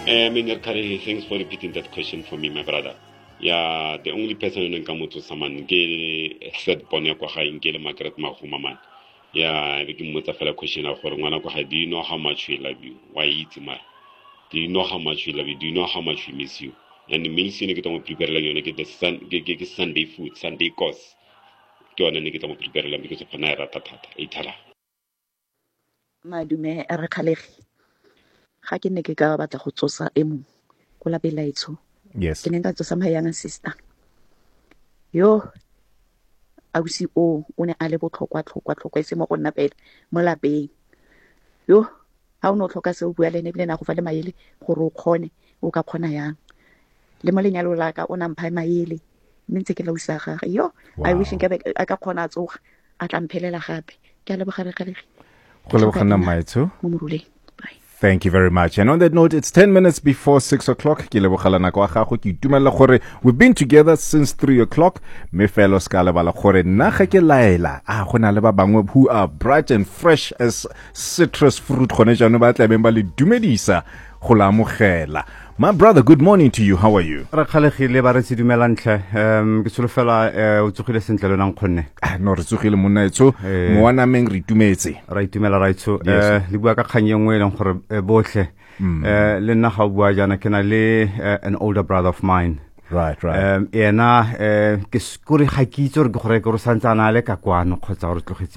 Thanks for repeating that question for me, my brother. Yeah, the only person who can to someone said Bonia Kwaha in Gale Margaret Mahumaman. Yeah, I begin with a fellow question of Hormana. Do you know how much we love you? Why eat my? Do you know how much we love you? Do you know how much we miss you? And the means you get on prepare like get the Sunday food, Sunday course. Do you get on prepare because of Naira Tata, Itala. Madume a re khalegi ga ke ne ke ka batla go tsosa emo go la belaitso Yes. ke ne ka tsosa my young sister yo ausi o ne a le botlhokwa ise mo go nna pele mo lapeng yo ha o no tlhoka se o bua le ne bile na go fa le maele gore o kgone o ka kgona yang le mo lenyalo la ka o na mpha maele mme ntse ke la usa gage yo I wish nke a ka kgona tsoga a tla mphelela gape ke a le bogare khalegi Go lebogana maitso. mo moruleng. Thank you very much. And on that note, it's 10 minutes before 6 o'clock. We've been together since 3 o'clock. Who are bright and fresh as citrus fruit. My brother, good morning to you. How are you? No, Rizukile Munaitso, Moana Meng Ritumetse. Right to Melaraito, Libuaka Kanyang Way on Boche, Lena Hawajana Kenale, an older brother of mine. Right. Ena, Kiskuri Hakito, Gorego Santana Leka, Koza